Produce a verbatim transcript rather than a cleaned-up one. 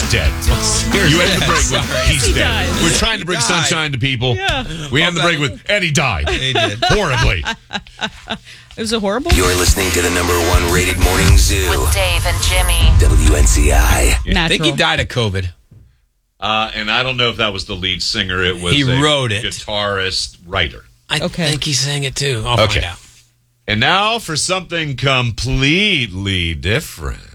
dead. You end the break with, he's He dead. died. We're trying to bring He died. sunshine to people. Yeah. We end the break with, and he died. He did. Horribly. It was a horrible. You're listening to the number one rated morning zoo. With Dave and Jimmy. W N C I. I Natural. think he died of COVID. Uh, and I don't know if that was the lead singer. It was He a wrote it. guitarist, writer. I Okay. think he sang it too. I'll Okay. find out. And now for something completely different.